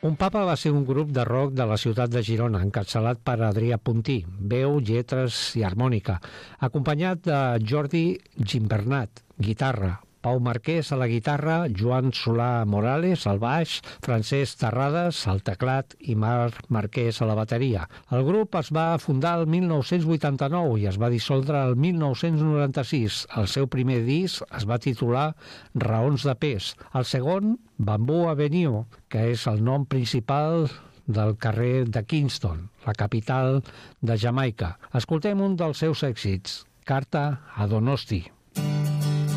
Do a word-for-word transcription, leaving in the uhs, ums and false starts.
Un Papa va ser un grup de rock de la ciutat de Girona, encapçalat per Adrià Puntí, veu, lletres i harmònica, acompanyat de Jordi Gimbernat, guitarra, Pau Marquès a la guitarra, Joan Solà Morales al baix, Francesc Terrades al teclat i Marc Marquès a la bateria. El grup es va fundar el mil nou-cents vuitanta-nou i es va dissoldre el mil nou-cents noranta-sis. El seu primer disc es va titular Raons de pes. El segon, Bamboo Avenue, que és el nom principal del carrer de Kingston, la capital de Jamaica. Escoltem un dels seus èxits, Carta a Donosti.